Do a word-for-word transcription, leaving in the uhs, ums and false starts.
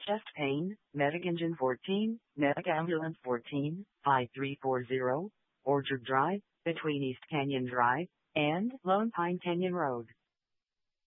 chest pain, Medic Engine fourteen, Medic Ambulance fourteen, five three four zero, Orchard Drive, between East Canyon Drive and Lone Pine Canyon Road.